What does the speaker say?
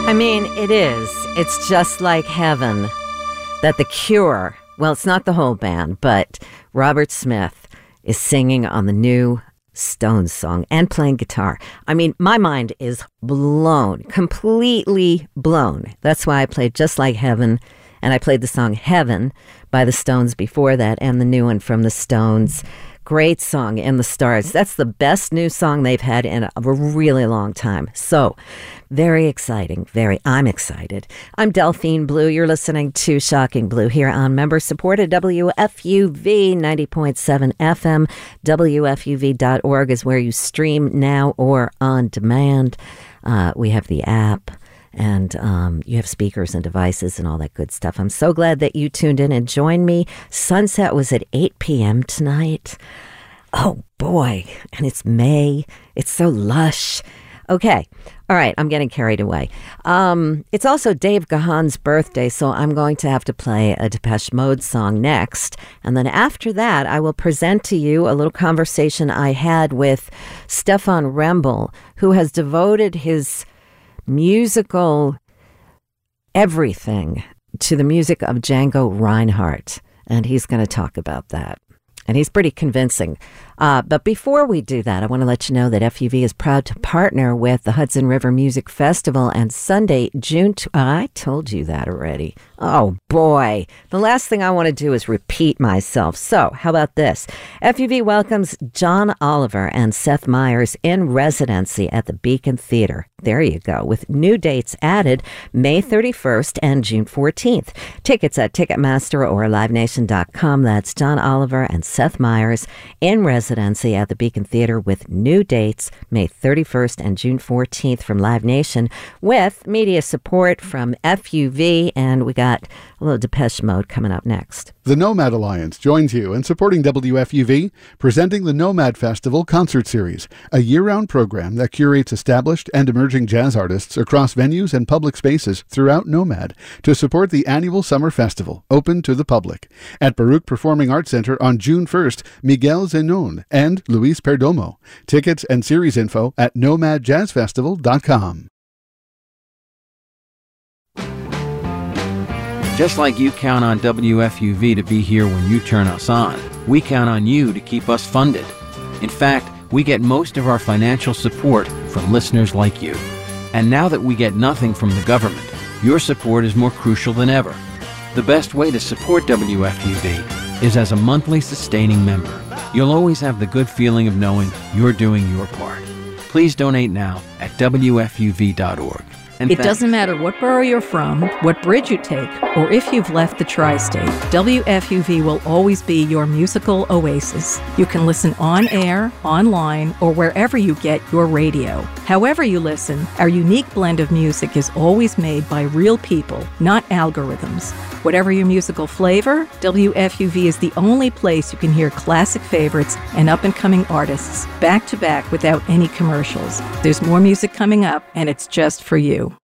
I mean, it is. It's just like heaven that The Cure, well, it's not the whole band, but Robert Smith is singing on the new Stones song and playing guitar. I mean, my mind is blown, completely blown. That's why I played Just Like Heaven, and I played the song Heaven by the Stones before that, and the new one from the Stones. Great song, In the Stars. That's the best new song they've had in a really long time. So, very exciting. I'm excited. I'm Delphine Blue. You're listening to Shocking Blue here on member-supported WFUV 90.7 FM. WFUV.org is where you stream now or on demand. We have the app. And you have speakers and devices and all that good stuff. I'm so glad that you tuned in and joined me. Sunset was at 8 p.m. tonight. Oh, boy. And it's May. It's so lush. Okay. All right. I'm getting carried away. It's also Dave Gahan's birthday, so I'm going to have to play a Depeche Mode song next. And then after that, I will present to you a little conversation I had with Stefan Rembel, who has devoted his musical everything to the music of Django Reinhardt, and he's going to talk about that. And he's pretty convincing. But before we do that, I want to let you know that FUV is proud to partner with the Hudson River Music Festival and Sunday, June... I told you that already. Oh, boy. The last thing I want to do is repeat myself. So, how about this? FUV welcomes John Oliver and Seth Meyers in residency at the Beacon Theater. There you go. With new dates added May 31st and June 14th. Tickets at Ticketmaster or LiveNation.com. That's John Oliver and Seth Meyers in residency at the Beacon Theater with new dates May 31st and June 14th from Live Nation with media support from FUV, and we got a little Depeche Mode coming up next. The Nomad Alliance joins you in supporting WFUV, presenting the Nomad Festival Concert Series, a year-round program that curates established and emerging jazz artists across venues and public spaces throughout Nomad to support the annual summer festival, open to the public. At Baruch Performing Arts Center on June 1st, Miguel Zenon and Luis Perdomo. Tickets and series info at nomadjazzfestival.com. Just like you count on WFUV to be here when you turn us on, we count on you to keep us funded. In fact, we get most of our financial support from listeners like you. And now that we get nothing from the government, your support is more crucial than ever. The best way to support WFUV is as a monthly sustaining member. You'll always have the good feeling of knowing you're doing your part. Please donate now at WFUV.org. It doesn't matter what borough you're from, what bridge you take, or if you've left the tri-state, WFUV will always be your musical oasis. You can listen on air, online, or wherever you get your radio. However you listen, our unique blend of music is always made by real people, not algorithms. Whatever your musical flavor, WFUV is the only place you can hear classic favorites and up-and-coming artists back to back without any commercials. There's more music coming up, and it's just for you.